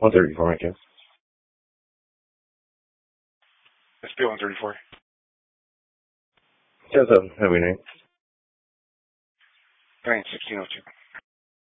134, I guess. SP 134. Yes, have a night. 1602.